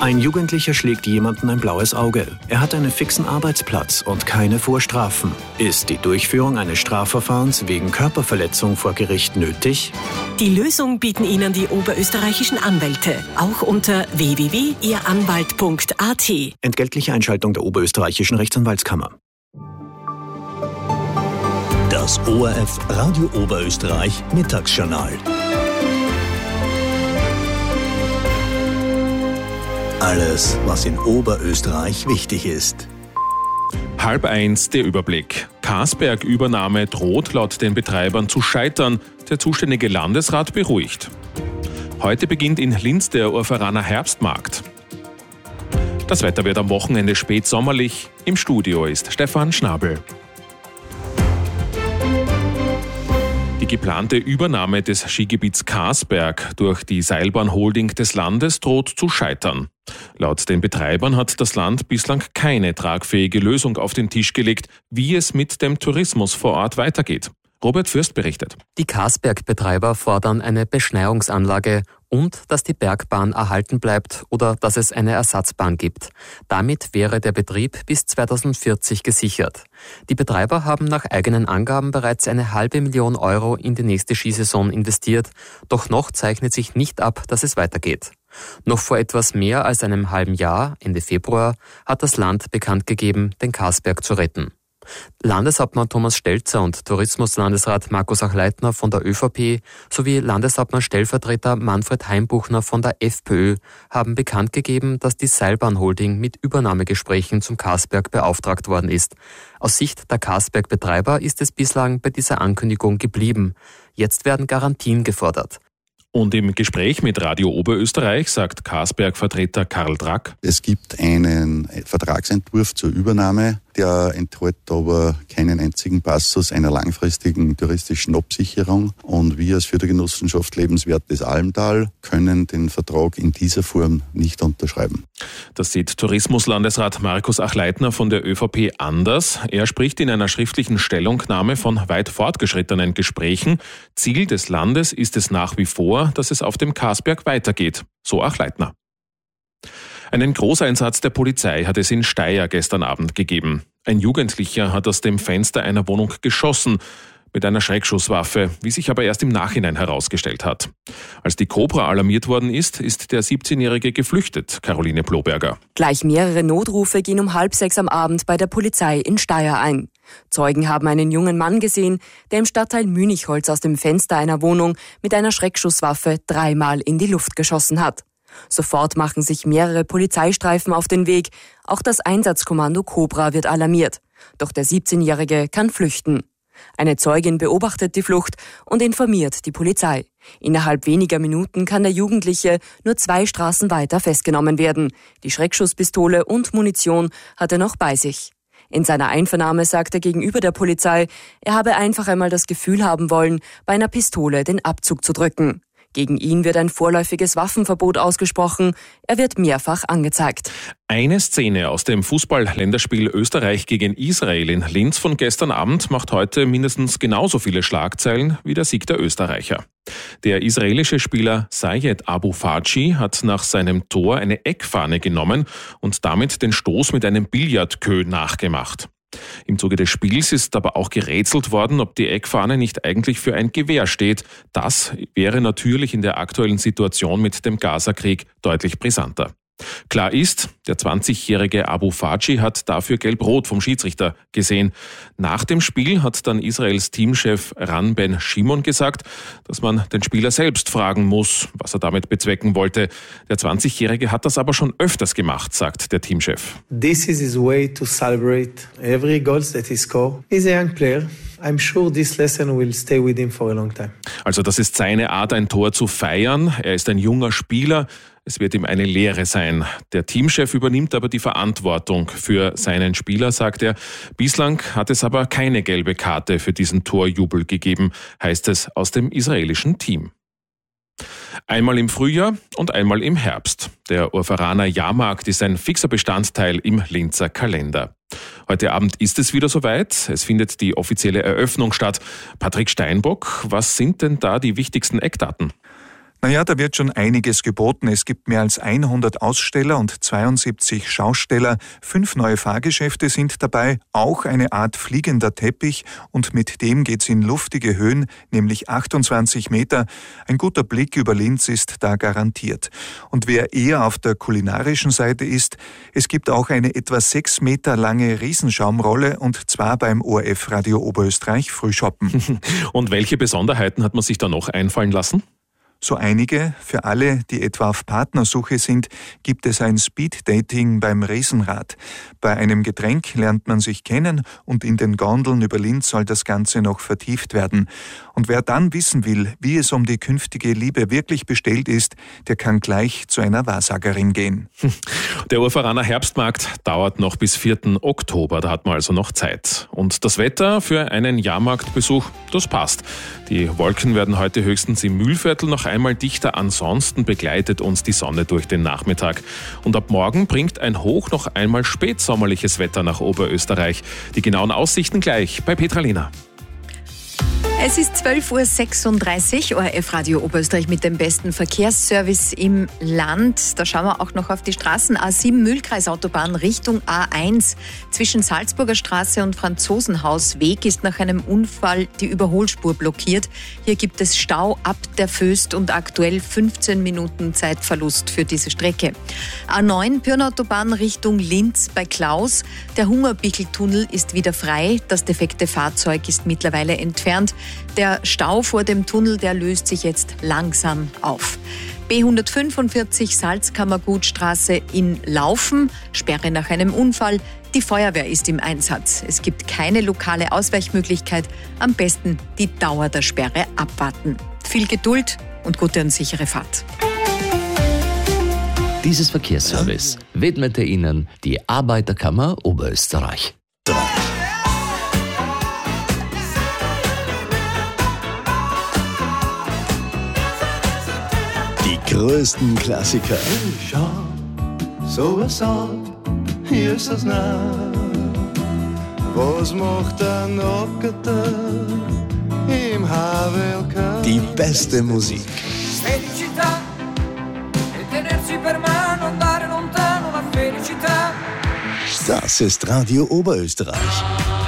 Ein Jugendlicher schlägt jemandem ein blaues Auge. Er hat einen fixen Arbeitsplatz und keine Vorstrafen. Ist die Durchführung eines Strafverfahrens wegen Körperverletzung vor Gericht nötig? Die Lösung bieten Ihnen die oberösterreichischen Anwälte. Auch unter www.ihranwalt.at. Entgeltliche Einschaltung der oberösterreichischen Rechtsanwaltskammer. Das ORF Radio Oberösterreich Mittagsjournal. Alles, was in Oberösterreich wichtig ist. 12:30 der Überblick. Kasberg-Übernahme droht laut den Betreibern zu scheitern. Der zuständige Landesrat beruhigt. Heute beginnt in Linz der Urferaner Herbstmarkt. Das Wetter wird am Wochenende spätsommerlich. Im Studio ist Stefan Schnabel. Die geplante Übernahme des Skigebiets Kasberg durch die Seilbahn-Holding des Landes droht zu scheitern. Laut den Betreibern hat das Land bislang keine tragfähige Lösung auf den Tisch gelegt, wie es mit dem Tourismus vor Ort weitergeht. Robert Fürst berichtet. Die Kasberg-Betreiber fordern eine Beschneiungsanlage und dass die Bergbahn erhalten bleibt oder dass es eine Ersatzbahn gibt. Damit wäre der Betrieb bis 2040 gesichert. Die Betreiber haben nach eigenen Angaben bereits 500.000 Euro in die nächste Skisaison investiert, doch noch zeichnet sich nicht ab, dass es weitergeht. Noch vor etwas mehr als einem halben Jahr, Ende Februar, hat das Land bekannt gegeben, den Kasberg zu retten. Landeshauptmann Thomas Stelzer und Tourismuslandesrat Markus Achleitner von der ÖVP sowie Landeshauptmann-Stellvertreter Manfred Heimbuchner von der FPÖ haben bekannt gegeben, dass die Seilbahn-Holding mit Übernahmegesprächen zum Kasberg beauftragt worden ist. Aus Sicht der Kasberg-Betreiber ist es bislang bei dieser Ankündigung geblieben. Jetzt werden Garantien gefordert. Und im Gespräch mit Radio Oberösterreich sagt Kasberg-Vertreter Karl Drack: Es gibt einen Vertragsentwurf zur Übernahme, der enthält aber keinen einzigen Passus einer langfristigen touristischen Absicherung. Und wir als Fördergenossenschaft Lebenswertes Almtal können den Vertrag in dieser Form nicht unterschreiben. Das sieht Tourismuslandesrat Markus Achleitner von der ÖVP anders. Er spricht in einer schriftlichen Stellungnahme von weit fortgeschrittenen Gesprächen. Ziel des Landes ist es nach wie vor, dass es auf dem Kasberg weitergeht, so Achleitner. Einen Großeinsatz der Polizei hat es in Steyr gestern Abend gegeben. Ein Jugendlicher hat aus dem Fenster einer Wohnung geschossen mit einer Schreckschusswaffe, wie sich aber erst im Nachhinein herausgestellt hat. Als die Cobra alarmiert worden ist, ist der 17-Jährige geflüchtet, Caroline Ploberger. Gleich mehrere Notrufe gehen um 5:30 am Abend bei der Polizei in Steyr ein. Zeugen haben einen jungen Mann gesehen, der im Stadtteil Münichholz aus dem Fenster einer Wohnung mit einer Schreckschusswaffe 3-mal in die Luft geschossen hat. Sofort machen sich mehrere Polizeistreifen auf den Weg. Auch das Einsatzkommando Cobra wird alarmiert. Doch der 17-Jährige kann flüchten. Eine Zeugin beobachtet die Flucht und informiert die Polizei. Innerhalb weniger Minuten kann der Jugendliche nur 2 Straßen weiter festgenommen werden. Die Schreckschusspistole und Munition hat er noch bei sich. In seiner Einvernahme sagt er gegenüber der Polizei, er habe einfach einmal das Gefühl haben wollen, bei einer Pistole den Abzug zu drücken. Gegen ihn wird ein vorläufiges Waffenverbot ausgesprochen. Er wird mehrfach angezeigt. Eine Szene aus dem Fußball-Länderspiel Österreich gegen Israel in Linz von gestern Abend macht heute mindestens genauso viele Schlagzeilen wie der Sieg der Österreicher. Der israelische Spieler Sayed Abu Faji hat nach seinem Tor eine Eckfahne genommen und damit den Stoß mit einem Billardqueue nachgemacht. Im Zuge des Spiels ist aber auch gerätselt worden, ob die Eckfahne nicht eigentlich für ein Gewehr steht. Das wäre natürlich in der aktuellen Situation mit dem Gaza-Krieg deutlich brisanter. Klar ist, der 20-jährige Abu Faji hat dafür gelb-rot vom Schiedsrichter gesehen. Nach dem Spiel hat dann Israels Teamchef Ran Ben Shimon gesagt, dass man den Spieler selbst fragen muss, was er damit bezwecken wollte. Der 20-jährige hat das aber schon öfters gemacht, sagt der Teamchef. This is his way to celebrate every goal that he scored. He's a young player. I'm sure this lesson will stay with him for a long time. Also das ist seine Art, ein Tor zu feiern. Er ist ein junger Spieler. Es wird ihm eine Lehre sein. Der Teamchef übernimmt aber die Verantwortung für seinen Spieler, sagt er. Bislang hat es aber keine gelbe Karte für diesen Torjubel gegeben, heißt es aus dem israelischen Team. Einmal im Frühjahr und einmal im Herbst. Der Urferaner Jahrmarkt ist ein fixer Bestandteil im Linzer Kalender. Heute Abend ist es wieder soweit. Es findet die offizielle Eröffnung statt. Patrick Steinbock, was sind denn da die wichtigsten Eckdaten? Naja, da wird schon einiges geboten. Es gibt mehr als 100 Aussteller und 72 Schausteller. 5 neue Fahrgeschäfte sind dabei, auch eine Art fliegender Teppich und mit dem geht's in luftige Höhen, nämlich 28 Meter. Ein guter Blick über Linz ist da garantiert. Und wer eher auf der kulinarischen Seite ist, es gibt auch eine etwa 6 Meter lange Riesenschaumrolle und zwar beim ORF Radio Oberösterreich Frühschoppen. Und welche Besonderheiten hat man sich da noch einfallen lassen? So einige, für alle, die etwa auf Partnersuche sind, gibt es ein Speed-Dating beim Riesenrad. Bei einem Getränk lernt man sich kennen und in den Gondeln über Linz soll das Ganze noch vertieft werden. Und wer dann wissen will, wie es um die künftige Liebe wirklich bestellt ist, der kann gleich zu einer Wahrsagerin gehen. Der Urveraner Herbstmarkt dauert noch bis 4. Oktober, da hat man also noch Zeit. Und das Wetter für einen Jahrmarktbesuch, das passt. Die Wolken werden heute höchstens im Mühlviertel noch einmal dichter, ansonsten begleitet uns die Sonne durch den Nachmittag. Und ab morgen bringt ein Hoch noch einmal spätsommerliches Wetter nach Oberösterreich. Die genauen Aussichten gleich bei Petra Lehner. Es ist 12.36 Uhr, ORF Radio Oberösterreich mit dem besten Verkehrsservice im Land. Da schauen wir auch noch auf die Straßen. A7 Mühlkreisautobahn Richtung A1. Zwischen Salzburger Straße und Franzosenhausweg ist nach einem Unfall die Überholspur blockiert. Hier gibt es Stau ab der Föst und aktuell 15 Minuten Zeitverlust für diese Strecke. A9 Pirnautobahn Richtung Linz bei Klaus. Der Hungerbicheltunnel ist wieder frei. Das defekte Fahrzeug ist mittlerweile entfernt. Der Stau vor dem Tunnel, der löst sich jetzt langsam auf. B145 Salzkammergutstraße in Laufen, Sperre nach einem Unfall. Die Feuerwehr ist im Einsatz. Es gibt keine lokale Ausweichmöglichkeit. Am besten die Dauer der Sperre abwarten. Viel Geduld und gute und sichere Fahrt. Dieses Verkehrsservice widmete Ihnen die Arbeiterkammer Oberösterreich. Die größten Klassiker. Schau, sowas an, hier ist es nah. Was macht der Nockerter im HWLK? Die beste Musik. Felicità, e tenersi per mano, andare lontano, la felicità. Das ist Radio Oberösterreich.